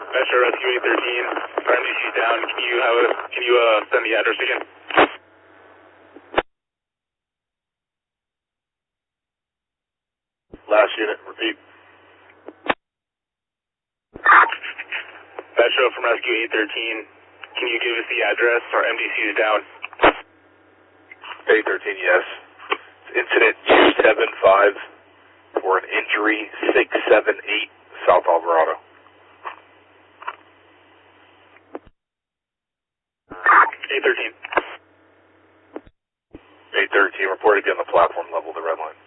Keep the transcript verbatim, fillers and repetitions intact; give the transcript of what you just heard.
Metro Rescue eight thirteen, our M D C down. Can you have a, can you uh, send the address again? Last unit, repeat. Metro from Rescue eight thirteen, can you give us the address? Our M D C is down. eight thirteen, yes. Incident two seven five for an injury six seven eight South Alvarado. eight thirteen. eight thirteen, reported to be on the platform level, the red line.